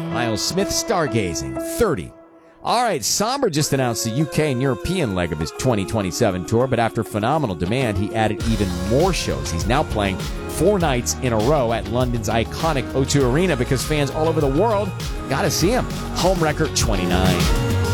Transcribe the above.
Miles Smith stargazing, 30. All right, Somber just announced the UK and European leg of his 2027 tour, but after phenomenal demand, he added even more shows. He's now playing 4 nights in a row at London's iconic O2 Arena because fans all over the world got to see him. Home record 29.